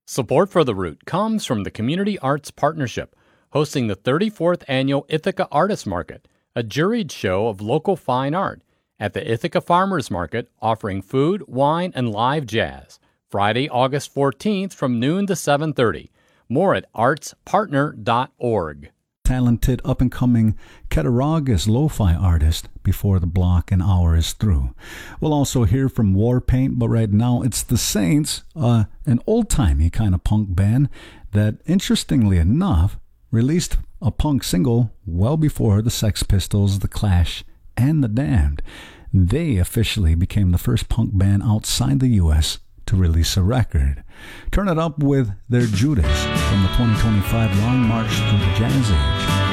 Support for The Root comes from the Community Arts Partnership, hosting the 34th Annual Ithaca Artist Market, a juried show of local fine art, at the Ithaca Farmers Market, offering food, wine, and live jazz. Friday, August 14th from noon to 7:30. More at artspartner.org. Talented up-and-coming Cattaraugus lo-fi artist before the block and hour is through. We'll also hear from Warpaint, but right now it's The Saints, an old-timey kind of punk band that, interestingly enough, released a punk single well before the Sex Pistols, The Clash, and The Damned. They officially became the first punk band outside the U.S. to release a record. Turn it up with their Judas from the 2025 Long March Through the Jazz Age.